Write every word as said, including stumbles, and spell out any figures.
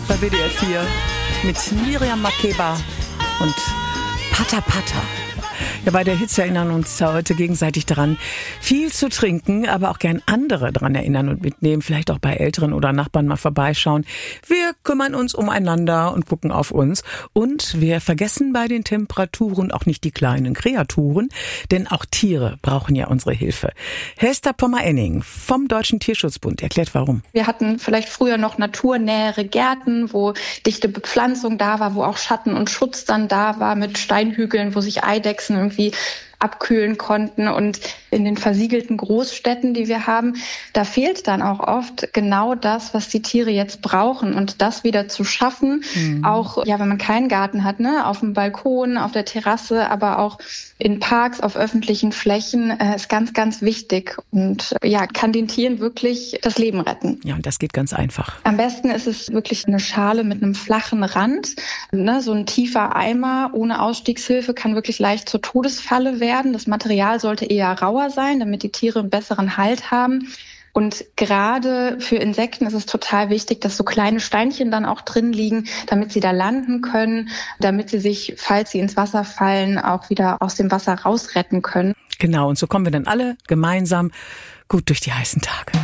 bei W D R vier mit Miriam Makeba und Pata Pata. Ja, bei der Hitze erinnern uns heute gegenseitig daran, viel zu trinken, aber auch gern andere daran erinnern und mitnehmen, vielleicht auch bei Älteren oder Nachbarn mal vorbeischauen. Wir kümmern uns umeinander und gucken auf uns. Und wir vergessen bei den Temperaturen auch nicht die kleinen Kreaturen, denn auch Tiere brauchen ja unsere Hilfe. Hester Pommer-Enning vom Deutschen Tierschutzbund erklärt, warum. Wir hatten vielleicht früher noch naturnähere Gärten, wo dichte Bepflanzung da war, wo auch Schatten und Schutz dann da war, mit Steinhügeln, wo sich Eidechsen irgendwie abkühlen konnten. Und in den versiegelten Großstädten, die wir haben, da fehlt dann auch oft genau das, was die Tiere jetzt brauchen. Und das wieder zu schaffen, mhm. auch ja, wenn man keinen Garten hat, ne, auf dem Balkon, auf der Terrasse, aber auch in Parks, auf öffentlichen Flächen, äh, ist ganz, ganz wichtig und ja, kann den Tieren wirklich das Leben retten. Ja, und das geht ganz einfach. Am besten ist es wirklich eine Schale mit einem flachen Rand. Ne, so ein tiefer Eimer ohne Ausstiegshilfe kann wirklich leicht zur Todesfalle werden. Das Material sollte eher rauer sein, damit die Tiere einen besseren Halt haben. Und gerade für Insekten ist es total wichtig, dass so kleine Steinchen dann auch drin liegen, damit sie da landen können, damit sie sich, falls sie ins Wasser fallen, auch wieder aus dem Wasser rausretten können. Genau, und so kommen wir dann alle gemeinsam gut durch die heißen Tage.